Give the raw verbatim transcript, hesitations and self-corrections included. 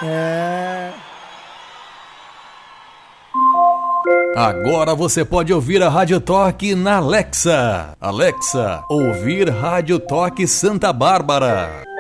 É. Agora você pode ouvir a Rádio Toque na Alexa. Alexa, ouvir Rádio Toque Santa Bárbara.